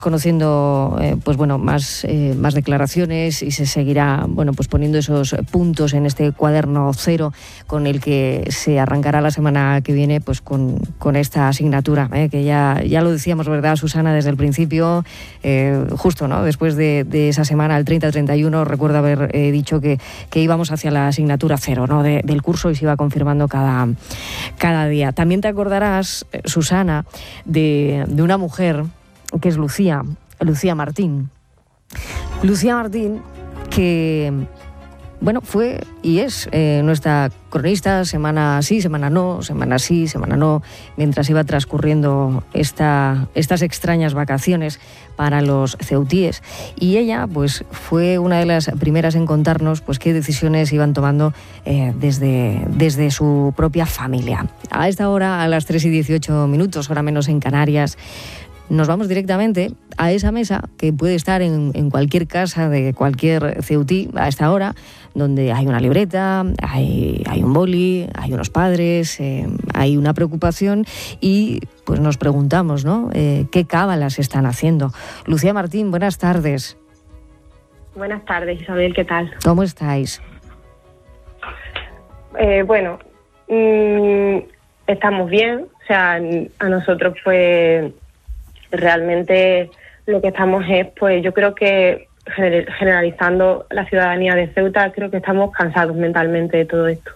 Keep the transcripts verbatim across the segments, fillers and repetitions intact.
conociendo eh, pues bueno más eh, más declaraciones y se seguirá bueno pues poniendo esos puntos en este cuaderno cero con el que se arrancará la semana que viene pues con, con esta asignatura eh, que ya ya lo decíamos, ¿verdad, Susana? Desde el principio, eh, justo no después de, de esa semana, el treinta treinta y uno, recuerdo haber eh, dicho que, que íbamos hacia la asignatura cero, ¿no? De, del curso, y se iba confirmando cada, cada día. También te acordarás, Susana, de, de una mujer que es Lucía, Lucía Martín. Lucía Martín, que, bueno, fue y es eh, nuestra cronista, semana sí, semana no, semana sí, semana no, mientras iba transcurriendo esta, estas extrañas vacaciones para los ceutíes. Y ella, pues, fue una de las primeras en contarnos, pues, qué decisiones iban tomando eh, desde, desde su propia familia. A esta hora, a las tres y dieciocho minutos, hora menos en Canarias, nos vamos directamente a esa mesa que puede estar en, en cualquier casa de cualquier ceutí a esta hora, donde hay una libreta, hay, hay un boli, hay unos padres, eh, hay una preocupación y pues nos preguntamos, ¿no? Eh, ¿Qué cábalas están haciendo? Lucía Martín, buenas tardes. Buenas tardes, Isabel, ¿qué tal? ¿Cómo estáis? Eh, bueno, mmm, estamos bien, o sea, a nosotros pues realmente lo que estamos es, pues yo creo que generalizando la ciudadanía de Ceuta, creo que estamos cansados mentalmente de todo esto.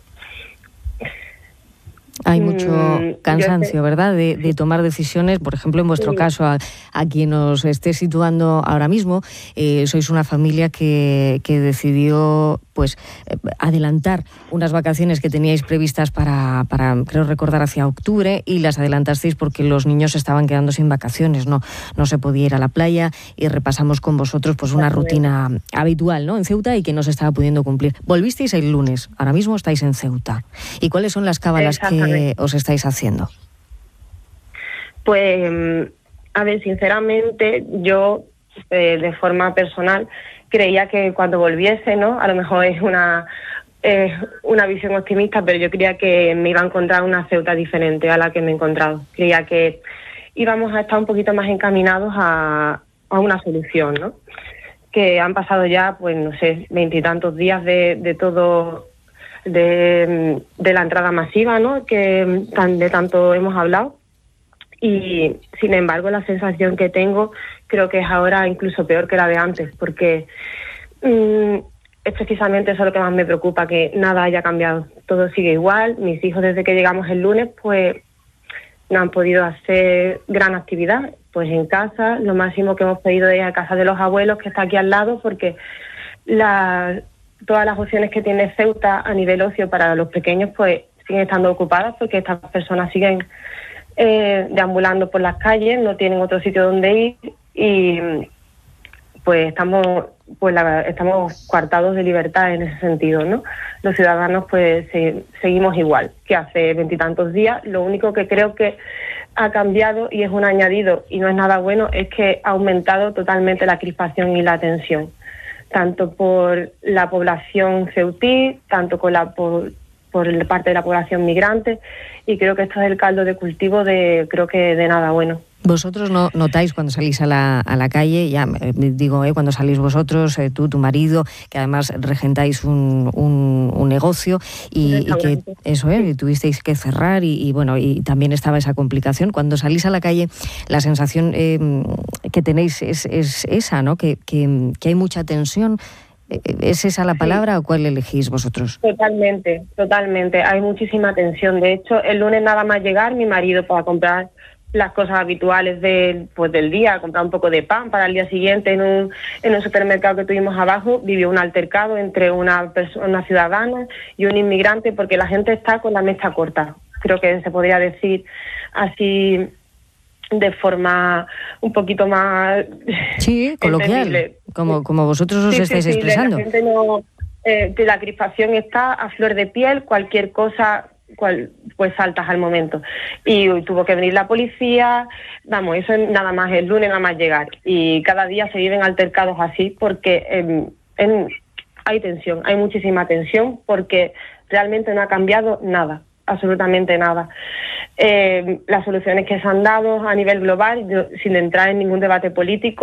Hay mucho cansancio, ¿verdad?, de, de tomar decisiones. Por ejemplo, en vuestro sí. caso, a, a quien os esté situando ahora mismo, eh, sois una familia que, que decidió pues eh, adelantar unas vacaciones que teníais previstas para, para, creo recordar, hacia octubre, y las adelantasteis porque los niños estaban quedando sin vacaciones, no, no se podía ir a la playa, y repasamos con vosotros pues una rutina habitual, ¿no?, en Ceuta, y que no se estaba pudiendo cumplir. Volvisteis el lunes, ahora mismo estáis en Ceuta. ¿Y cuáles son las cábalas que os estáis haciendo? Pues, a ver, sinceramente, yo eh, de forma personal creía que cuando volviese, ¿no? A lo mejor es una, eh, una visión optimista, pero yo creía que me iba a encontrar una Ceuta diferente a la que me he encontrado. Creía que íbamos a estar un poquito más encaminados a, a una solución, ¿no? Que han pasado ya, pues no sé, veintitantos días de, de todo... De, de la entrada masiva, ¿no?, que tan, de tanto hemos hablado, y sin embargo la sensación que tengo creo que es ahora incluso peor que la de antes, porque mmm, es precisamente eso lo que más me preocupa, que nada haya cambiado, todo sigue igual. Mis hijos, desde que llegamos el lunes, pues no han podido hacer gran actividad, pues en casa, lo máximo que hemos podido es a casa de los abuelos, que está aquí al lado, porque la todas las opciones que tiene Ceuta a nivel ocio para los pequeños pues siguen estando ocupadas, porque estas personas siguen eh, deambulando por las calles, no tienen otro sitio donde ir, y pues estamos pues la, estamos coartados de libertad en ese sentido, ¿no? Los ciudadanos pues se, seguimos igual que hace veintitantos días. Lo único que creo que ha cambiado, y es un añadido y no es nada bueno, es que ha aumentado totalmente la crispación y la tensión, tanto por la población ceutí, tanto con la por, por parte de la población migrante, y creo que esto es el caldo de cultivo de, creo que de nada bueno. Vosotros no notáis cuando salís a la, a la calle, ya digo, eh, cuando salís vosotros, eh, tú, tu marido, que además regentáis un, un, un negocio, y, y que eso, eh, tuvisteis que cerrar, y, y bueno, y también estaba esa complicación. Cuando salís a la calle, la sensación eh, que tenéis es, es esa, ¿no?, que, que, que hay mucha tensión. ¿Es esa la palabra sí. o cuál elegís vosotros? Totalmente, totalmente. Hay muchísima tensión. De hecho, el lunes nada más llegar, mi marido para comprar las cosas habituales del, pues del día, comprar un poco de pan para el día siguiente en un, en un supermercado que tuvimos abajo, vivió un altercado entre una persona, una ciudadana y un inmigrante, porque la gente está con la mecha corta. Creo que se podría decir así de forma un poquito más sí, coloquial, como, como vosotros os sí, estáis sí, sí, expresando. La gente no, eh, que la crispación está a flor de piel, cualquier cosa cual, pues saltas al momento. Y tuvo que venir la policía, vamos, eso es nada más, el lunes nada más llegar. Y cada día se viven altercados así, porque en, en, hay tensión, hay muchísima tensión, porque realmente no ha cambiado nada, absolutamente nada. Eh, las soluciones que se han dado a nivel global, yo, sin entrar en ningún debate político,